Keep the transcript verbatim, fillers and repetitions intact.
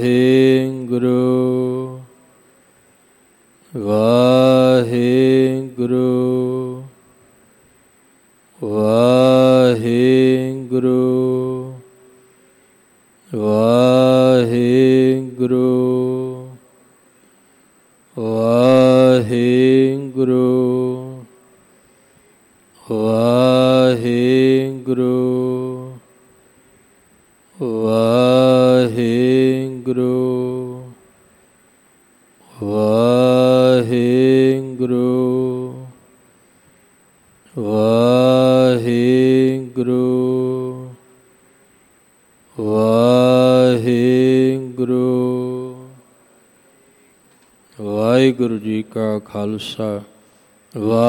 वाहेगुरु वाहेगुरु वाहेगुरु वाहेगुरु वाहेगुरु वाहेगुरु वाहेगुरु वाहेगुरु वाहेगुरु वाहेगुरु। वाहिगुरु जी का खालसा।